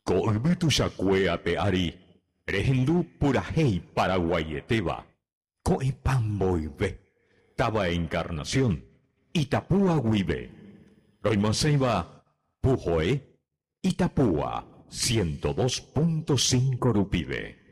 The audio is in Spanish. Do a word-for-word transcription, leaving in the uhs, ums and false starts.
Ko'yvytu chakuéape ari rehendu purahéi Paraguayeteva ko'ẽpa mboyve táva Encarnación Itapúa guive roimoséiva Pujoe Itapúa ciento dos punto cinco rupive.